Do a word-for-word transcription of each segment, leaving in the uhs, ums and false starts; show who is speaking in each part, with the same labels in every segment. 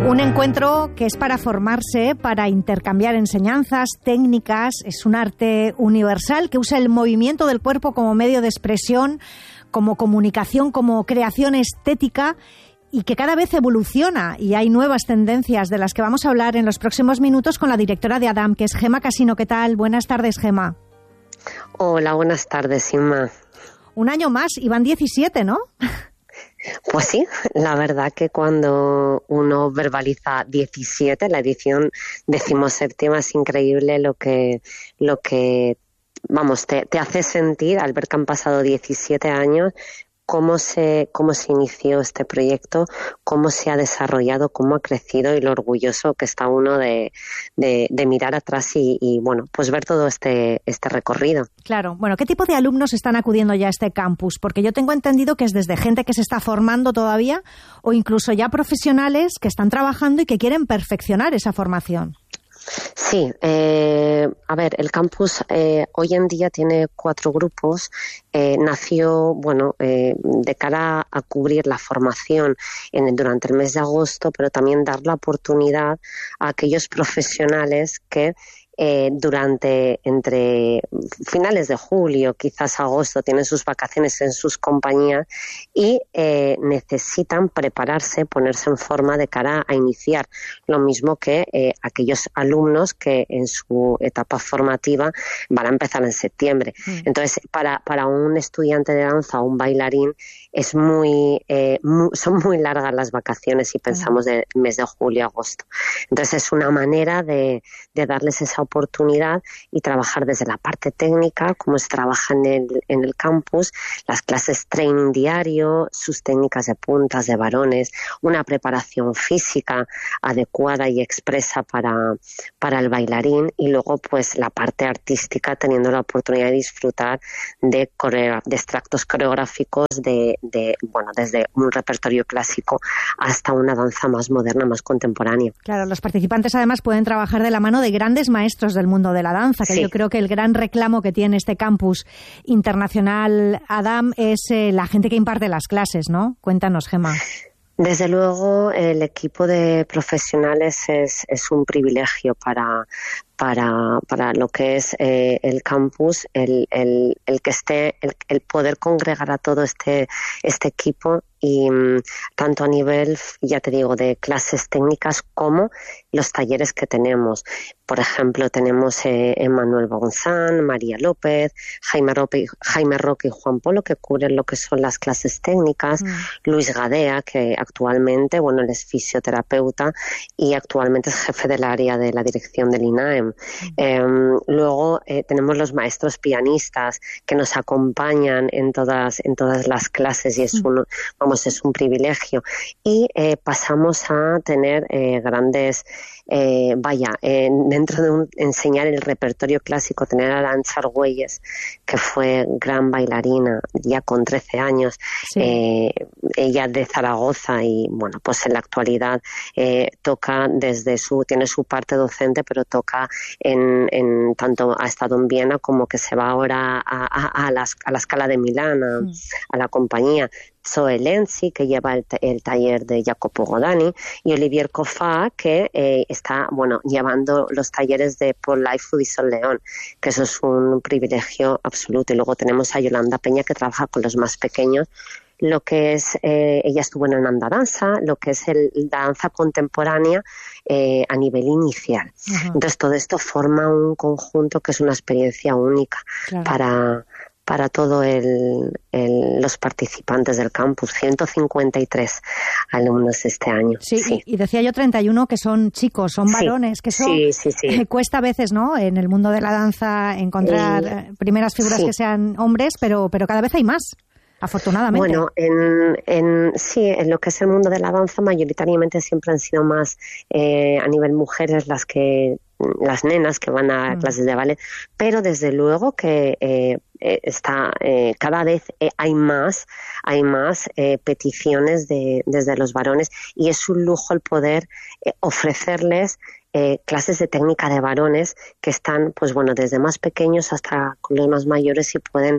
Speaker 1: Un encuentro que es para formarse, para intercambiar enseñanzas, técnicas. Es un arte universal que usa el movimiento del cuerpo como medio de expresión, como comunicación, como creación estética, y que cada vez evoluciona y hay nuevas tendencias de las que vamos a hablar en los próximos minutos con la directora de ADAM, que es Gemma Casino. ¿Qué tal? Buenas tardes, Gemma.
Speaker 2: Hola, buenas tardes, Inma.
Speaker 1: Un año más y van diecisiete, ¿no?
Speaker 2: Pues sí, la verdad que cuando uno verbaliza diecisiete, la edición decimoséptima, es increíble lo que, lo que vamos, te, te hace sentir al ver que han pasado diecisiete años, cómo se, cómo se inició este proyecto, cómo se ha desarrollado, cómo ha crecido y lo orgulloso que está uno de, de, de mirar atrás y, y, bueno, pues ver todo este, este recorrido.
Speaker 1: Claro. Bueno, ¿qué tipo de alumnos están acudiendo ya a este campus? Porque yo tengo entendido que es desde gente que se está formando todavía o incluso ya profesionales que están trabajando y que quieren perfeccionar esa formación.
Speaker 2: Sí, eh, a ver, el campus eh, hoy en día tiene cuatro grupos. Eh, nació, bueno, eh, de cara a cubrir la formación en, durante el mes de agosto, pero también dar la oportunidad a aquellos profesionales que Eh, durante entre finales de julio, quizás agosto, tienen sus vacaciones en sus compañías y eh, necesitan prepararse, ponerse en forma de cara a iniciar, lo mismo que eh, aquellos alumnos que en su etapa formativa van a empezar en septiembre. Mm. Entonces, para, para un estudiante de danza o un bailarín es muy, eh, muy son muy largas las vacaciones si pensamos del mes de julio a agosto. Entonces, es una manera de, de darles esa oportunidad y trabajar desde la parte técnica, cómo se trabaja en el, en el campus, las clases training diario, sus técnicas de puntas de varones, una preparación física adecuada y expresa para, para el bailarín, y luego pues la parte artística, teniendo la oportunidad de disfrutar de, coreo, de extractos coreográficos de, de, bueno, desde un repertorio clásico hasta una danza más moderna, más contemporánea.
Speaker 1: Claro, los participantes además pueden trabajar de la mano de grandes maestros del mundo de la danza, que sí. Yo creo que el gran reclamo que tiene este campus internacional ADAM es eh, la gente que imparte las clases, ¿no? Cuéntanos, Gemma.
Speaker 2: Desde luego, el equipo de profesionales es, es un privilegio para, para, para lo que es eh, el campus, el, el, el que esté, el, el poder congregar a todo este, este equipo, y um, tanto a nivel, ya te digo, de clases técnicas como los talleres que tenemos. Por ejemplo, tenemos eh, Emmanuel Bonzán, María López, Jaime Roque, Jaime Roque y Juan Polo, que cubren lo que son las clases técnicas, mm. Luis Gadea, que actualmente, bueno, él es fisioterapeuta y actualmente es jefe del área de la dirección del INAEM. Mm. Eh, luego eh, tenemos los maestros pianistas que nos acompañan en todas, en todas las clases, y es mm. un, vamos, es un privilegio. Y eh, pasamos a tener eh, grandes, eh, vaya, eh, dentro de un, enseñar el repertorio clásico, tener a Arantxa Argüelles, que fue gran bailarina ya con trece años, sí. eh, ella de Zaragoza, y bueno, pues en la actualidad eh, toca desde su, tiene su parte docente, pero toca en, en tanto ha estado en Viena como que se va ahora a, a, a, la, a la Scala de Milán, a, mm. a la compañía. Zoe Lenzi, que lleva el, el taller de Jacopo Godani, y Olivier Coffat, que eh, está, bueno, llevando los talleres de Paul Lightfoot y Sol León, que eso es un privilegio absoluto. Y luego tenemos a Yolanda Peña, que trabaja con los más pequeños, lo que es, eh, ella estuvo en Ananda Danza, lo que es el danza contemporánea eh, a nivel inicial. Uh-huh. Entonces todo esto forma un conjunto que es una experiencia única, claro, para... para todos los participantes del campus, ciento cincuenta y tres alumnos este año.
Speaker 1: Sí, sí. Y, y decía yo treinta y uno que son chicos, son varones, sí, que eso
Speaker 2: sí, sí, sí.
Speaker 1: Eh, cuesta a veces, ¿no?, en el mundo de la danza encontrar eh, primeras figuras sí. que sean hombres, pero, pero cada vez hay más. Afortunadamente.
Speaker 2: Bueno, en, en sí, en lo que es el mundo de la danza, mayoritariamente siempre han sido más eh, a nivel mujeres las que las nenas que van a mm. clases de ballet, pero desde luego que eh, eh, está eh, cada vez eh, hay más hay más eh, peticiones de desde los varones, y es un lujo el poder eh, ofrecerles Eh, clases de técnica de varones que están, pues bueno, desde más pequeños hasta los más mayores, y pueden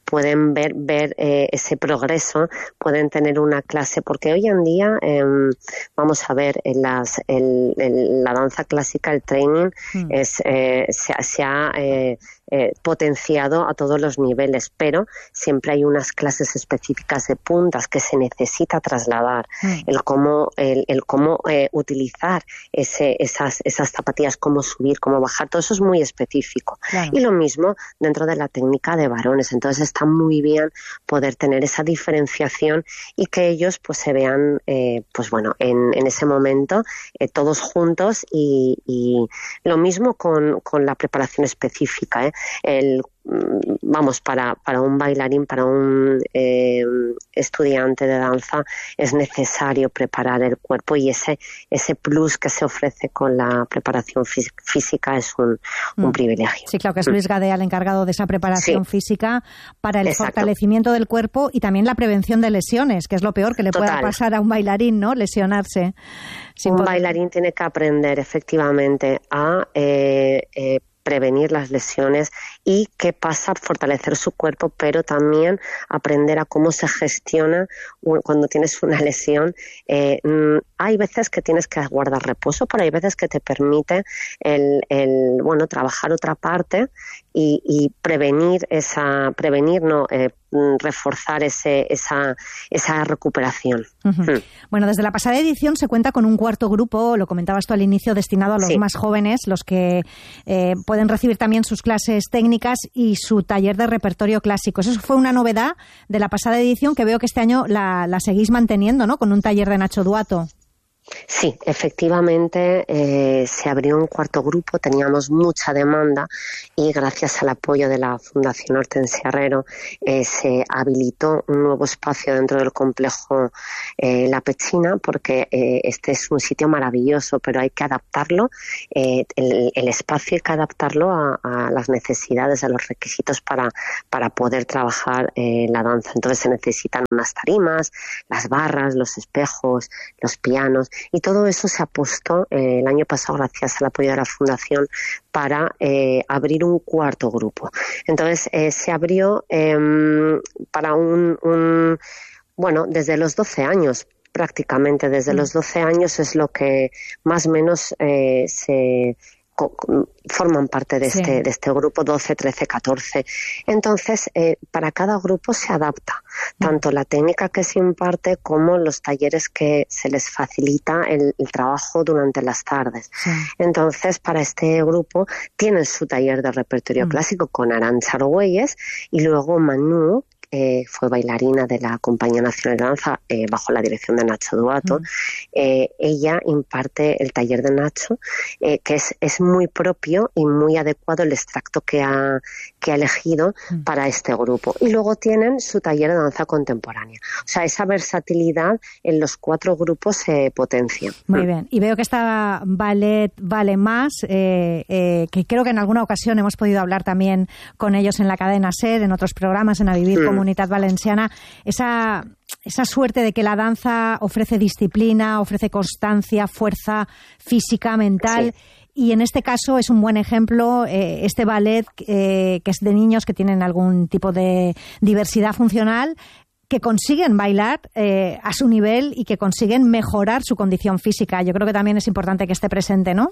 Speaker 2: pueden ver, ver eh, ese progreso, pueden tener una clase, porque hoy en día, eh, vamos a ver, en las, el, el, la danza clásica, el training, mm. es, eh, se, se ha eh, eh, potenciado a todos los niveles, pero siempre hay unas clases específicas de puntas que se necesita trasladar, mm. el cómo, el, el cómo eh, utilizar ese, esas, esas zapatillas, cómo subir, cómo bajar, todo eso es muy específico. Claro. Y lo mismo dentro de la técnica de varones, entonces está muy bien poder tener esa diferenciación y que ellos pues se vean eh, pues bueno en, en ese momento eh, todos juntos y, y lo mismo con, con la preparación específica, ¿eh? El vamos, para, para un bailarín, para un eh, estudiante de danza es necesario preparar el cuerpo y ese, ese plus que se ofrece con la preparación fí- física es un, un mm. privilegio.
Speaker 1: Sí, claro, que es Luis Gadea el encargado de esa preparación sí. física para el Exacto. fortalecimiento del cuerpo y también la prevención de lesiones, que es lo peor que le Total. pueda pasar a un bailarín, ¿no? Lesionarse.
Speaker 2: Un poder... bailarín tiene que aprender efectivamente a eh, eh, prevenir las lesiones y qué pasa, fortalecer su cuerpo, pero también aprender a cómo se gestiona cuando tienes una lesión. Eh, hay veces que tienes que guardar reposo, pero hay veces que te permite el, el bueno, trabajar otra parte y, y prevenir esa, prevenir, no, eh, reforzar ese, esa, esa recuperación.
Speaker 1: Uh-huh. Mm. Bueno, desde la pasada edición se cuenta con un cuarto grupo, lo comentabas tú al inicio, destinado a los sí. más jóvenes, los que eh, pueden recibir también sus clases técnicas y su taller de repertorio clásico. Eso fue una novedad de la pasada edición que veo que este año la, la seguís manteniendo, ¿no? Con un taller de Nacho Duato.
Speaker 2: Sí, efectivamente eh, se abrió un cuarto grupo, teníamos mucha demanda y gracias al apoyo de la Fundación Hortensia Herrero eh, se habilitó un nuevo espacio dentro del complejo eh, La Pechina, porque eh, este es un sitio maravilloso, pero hay que adaptarlo, eh, el, el espacio hay que adaptarlo a, a las necesidades, a los requisitos para, para poder trabajar eh, la danza. Entonces se necesitan unas tarimas, las barras, los espejos, los pianos. Y todo eso se apostó eh, el año pasado gracias al apoyo de la Fundación para eh, abrir un cuarto grupo. Entonces eh, se abrió eh, para un, un, bueno, desde los doce años, prácticamente desde mm. los doce años es lo que más o menos eh, se... forman parte de este, sí. de este grupo, doce, trece, catorce. Entonces, eh, para cada grupo se adapta tanto la técnica que se imparte como los talleres que se les facilita el, el trabajo durante las tardes. Sí. Entonces, para este grupo tienen su taller de repertorio mm. clásico con Arantxa Argüelles y luego Manu, Eh, fue bailarina de la Compañía Nacional de Danza eh, bajo la dirección de Nacho Duato. Mm. Eh, ella imparte el taller de Nacho, eh, que es, es muy propio y muy adecuado el extracto que ha, que ha elegido mm. para este grupo. Y luego tienen su taller de danza contemporánea. O sea, esa versatilidad en los cuatro grupos se potencia.
Speaker 1: Muy mm. bien. Y veo que está Ballet Vale Más, eh, eh, que creo que en alguna ocasión hemos podido hablar también con ellos en la cadena SER, en otros programas, en A Vivir mm. Comunitat Valenciana, esa, esa suerte de que la danza ofrece disciplina, ofrece constancia, fuerza física, mental. Sí. Y en este caso es un buen ejemplo eh, este ballet eh, que es de niños que tienen algún tipo de diversidad funcional, que consiguen bailar eh, a su nivel y que consiguen mejorar su condición física. Yo creo que también es importante que esté presente, ¿no?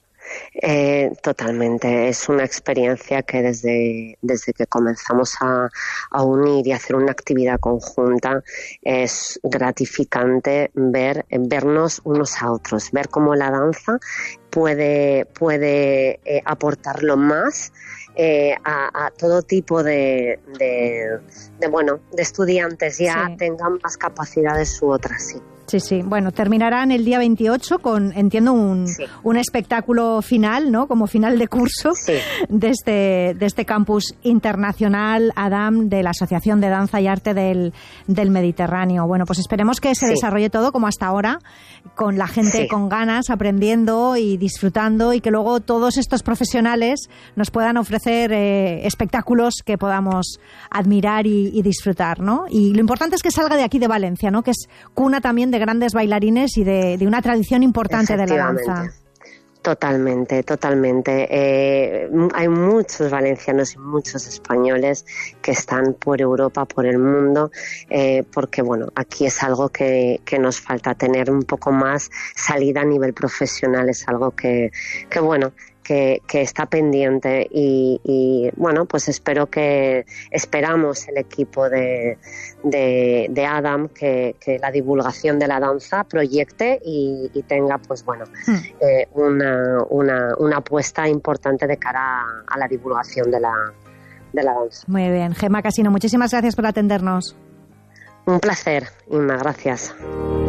Speaker 2: Eh, totalmente, es una experiencia que desde, desde que comenzamos a, a unir y hacer una actividad conjunta es gratificante ver, vernos unos a otros, ver cómo la danza puede, puede eh, aportarlo más eh, a, a todo tipo de, de, de, bueno, de estudiantes, ya sí. tengan más capacidades u otras, sí.
Speaker 1: Sí, sí. Bueno, terminarán el día veintiocho con, entiendo, un, sí. un espectáculo final, ¿no? Como final de curso sí. de, este, de este campus internacional ADAM de la Asociación de Danza y Arte del, del Mediterráneo. Bueno, pues esperemos que se sí. desarrolle todo como hasta ahora, con la gente sí. con ganas, aprendiendo y disfrutando, y que luego todos estos profesionales nos puedan ofrecer eh, espectáculos que podamos admirar y, y disfrutar, ¿no? Y lo importante es que salga de aquí, de Valencia, ¿no? Que es cuna también de grandes bailarines y de, de una tradición importante de la danza.
Speaker 2: Totalmente, totalmente. Eh, hay muchos valencianos y muchos españoles que están por Europa, por el mundo, eh, porque bueno, aquí es algo que, que nos falta, tener un poco más salida a nivel profesional, es algo que, que bueno, que, que está pendiente y, y bueno, pues espero que, esperamos el equipo de, de, de Adam que, que la divulgación de la danza proyecte y, y tenga pues bueno, mm. eh, una, una, una apuesta importante de cara a, a la divulgación de la, de la danza.
Speaker 1: Muy bien, Gemma Casino, muchísimas gracias por atendernos.
Speaker 2: Un placer, Inma, gracias.